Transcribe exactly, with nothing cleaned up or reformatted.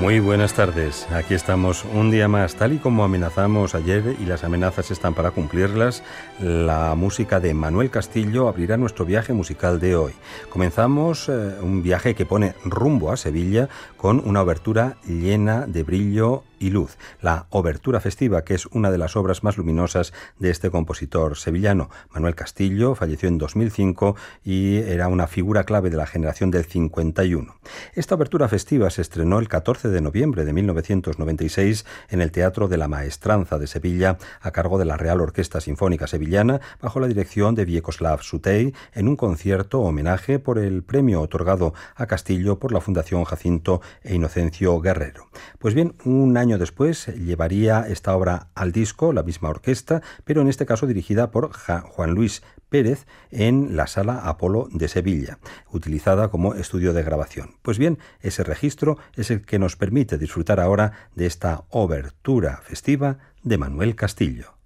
Muy buenas tardes, aquí estamos un día más, tal y como amenazamos ayer y las amenazas están para cumplirlas. La música de Manuel Castillo abrirá nuestro viaje musical de hoy. Comenzamos eh, un viaje que pone rumbo a Sevilla con una obertura llena de brillo y luz, la Obertura Festiva, que es una de las obras más luminosas de este compositor sevillano. Manuel Castillo falleció en dos mil cinco y era una figura clave de la generación del cincuenta y uno. Esta Obertura Festiva se estrenó el catorce de noviembre de mil novecientos noventa y seis en el Teatro de la Maestranza de Sevilla, a cargo de la Real Orquesta Sinfónica Sevillana, bajo la dirección de Vjekoslav Suttey, en un concierto homenaje por el premio otorgado a Castillo por la Fundación Jacinto e Inocencio Guerrero. Pues bien, un año después llevaría esta obra al disco la misma orquesta, pero en este caso dirigida por Juan Luis Pérez en la Sala Apolo de Sevilla, utilizada como estudio de grabación. Pues bien, ese registro es el que nos permite disfrutar ahora de esta obertura festiva de Manuel Castillo.